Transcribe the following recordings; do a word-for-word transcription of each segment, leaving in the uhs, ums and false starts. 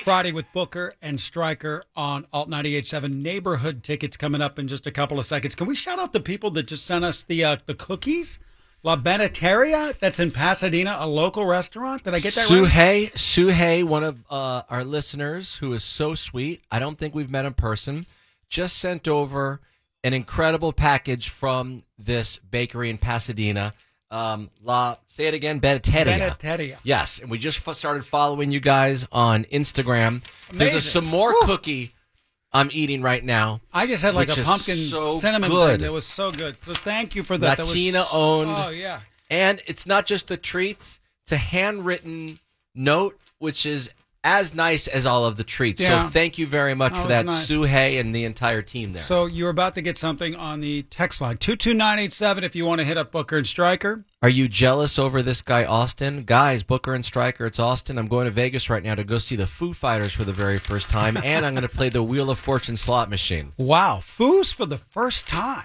Friday with Booker and Stryker on Alt ninety-eight point seven. Neighborhood tickets coming up in just a couple of seconds. Can we shout out the people that just sent us the uh, the cookies? La Beneteria, that's in Pasadena, a local restaurant. Did I get that right? Suhei, Suhei, one of uh, our listeners who is so sweet. I don't think we've met in person. Just sent over an incredible package from this bakery in Pasadena. Um, La, say it again, Beneteria. Beneteria. Yes, and we just f- started following you guys on Instagram. Amazing. There's a, some more Woo. cookie I'm eating right now. I just had like which a is pumpkin so cinnamon good. thing that was so good. So thank you for that. Latina that was, owned. Oh, yeah. And it's not just the treats, it's a handwritten note, which is as nice as all of the treats. Yeah. So thank you very much That for was that, nice. Suhei and the entire team there. So you're about to get something on the text line. two two nine eight seven if you want to hit up Booker and Stryker. Are you jealous over this guy, Austin? Guys, Booker and Stryker, it's Austin. I'm going to Vegas right now to go see the Foo Fighters for the very first time, and I'm going to play the Wheel of Fortune slot machine. Wow. Foos for the first time.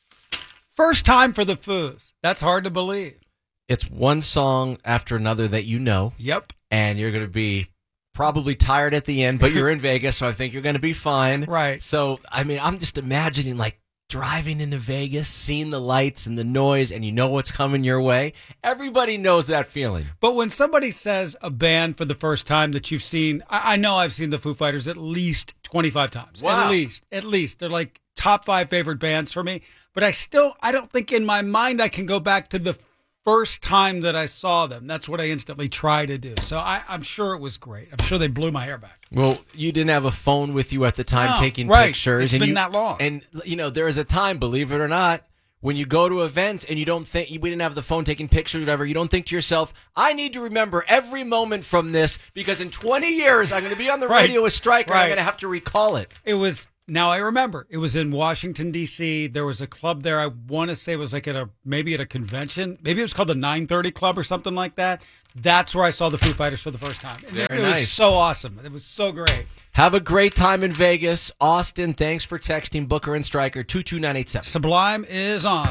First time for the Foos. That's hard to believe. It's one song after another that you know. Yep. And you're going to be probably tired at the end, but you're in Vegas, so I think you're going to be fine. Right. So, I mean, I'm just imagining, like, driving into Vegas, seeing the lights and the noise, and you know what's coming your way. Everybody knows that feeling. But when somebody says a band for the first time that you've seen, I, I know I've seen the Foo Fighters at least twenty-five times. Wow. At least. At least. They're like top five favorite bands for me. But I still, I don't think in my mind I can go back to the first time that I saw them. That's what I instantly try to do. So I, I'm sure it was great. I'm sure they blew my hair back. Well, you didn't have a phone with you at the time No, taking right. pictures. It's and been you, that long. And, you know, there is a time, believe it or not, when you go to events and you don't think, we didn't have the phone taking pictures or whatever, you don't think to yourself, I need to remember every moment from this because in twenty years I'm going to be on the Right. radio with Stryker. Right. I'm going to have to recall it. It was, now I remember, it was in Washington, D C. There was a club there. I want to say it was like at a, maybe at a convention. Maybe it was called the nine thirty Club or something like that. That's where I saw the Foo Fighters for the first time. And Very it was nice. so awesome. It was so great. Have a great time in Vegas. Austin, thanks for texting Booker and Stryker two two nine eight seven. Sublime is on.